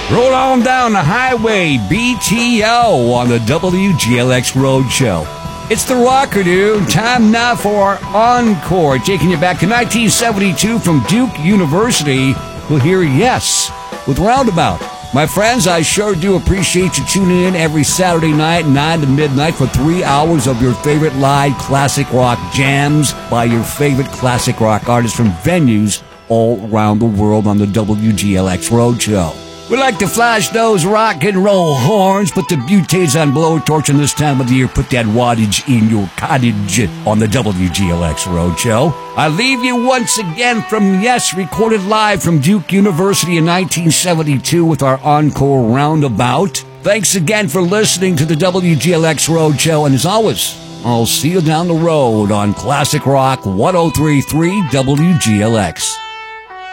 Roll on down the highway, BTO, on the WGLX Roadshow. It's the rocker, dude. Time now for our encore, taking you back to 1972 from Duke University. We'll hear Yes with Roundabout. My friends, I sure do appreciate you tuning in every Saturday night, 9 to midnight, for 3 hours of your favorite live classic rock jams by your favorite classic rock artists from venues all around the world on the WGLX Roadshow. We like to flash those rock and roll horns, put the butanes on blowtorch, and this time of the year put that wattage in your cottage on the WGLX Roadshow. I leave you once again from Yes, recorded live from Duke University in 1972 with our encore Roundabout. Thanks again for listening to the WGLX Roadshow, and as always, I'll see you down the road on Classic Rock 103.3 WGLX.